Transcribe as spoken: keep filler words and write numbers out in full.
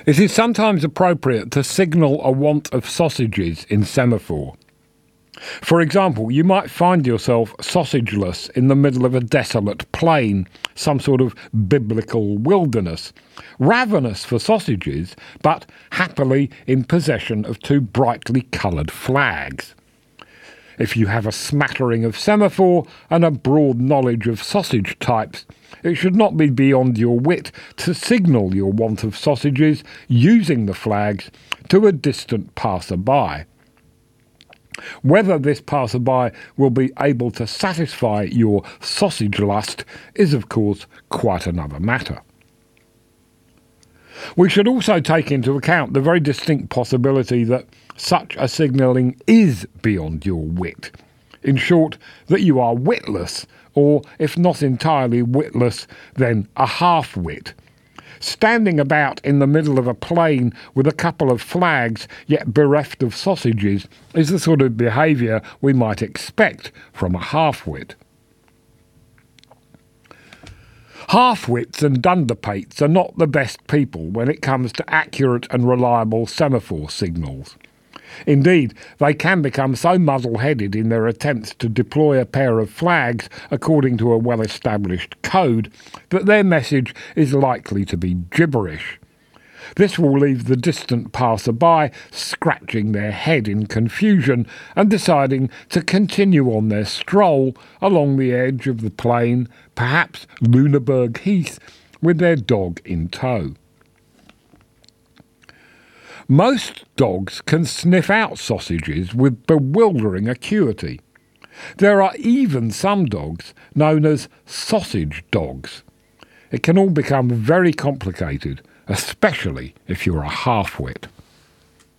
It is sometimes appropriate to signal a want of sausages in semaphore. For example, you might find yourself sausageless in the middle of a desolate plain, some sort of biblical wilderness, ravenous for sausages, but happily in possession of two brightly coloured flags. If you have a smattering of semaphore and a broad knowledge of sausage types, it should not be beyond your wit to signal your want of sausages using the flags to a distant passer-by. Whether this passer-by will be able to satisfy your sausage lust is, of course, quite another matter. We should also take into account the very distinct possibility that such a signalling is beyond your wit. In short, that you are witless, or, if not entirely witless, then a half-wit. Standing about in the middle of a plain with a couple of flags, yet bereft of sausages, is the sort of behaviour we might expect from a half-wit. Half-wits and dunderpates are not the best people when it comes to accurate and reliable semaphore signals. Indeed, they can become so muddle-headed in their attempts to deploy a pair of flags according to a well-established code that their message is likely to be gibberish. This will leave the distant passer-by scratching their head in confusion and deciding to continue on their stroll along the edge of the plain, perhaps Luneburg Heath, with their dog in tow. Most dogs can sniff out sausages with bewildering acuity. There are even some dogs known as sausage dogs. It can all become very complicated, especially if you're a half-wit.